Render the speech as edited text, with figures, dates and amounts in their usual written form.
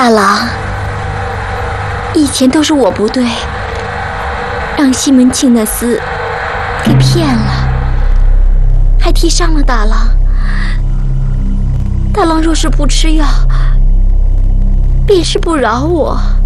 大郎，以前都是我不对，让西门庆那厮给骗了，还踢伤了大郎。大郎若是不吃药，便是不饶我。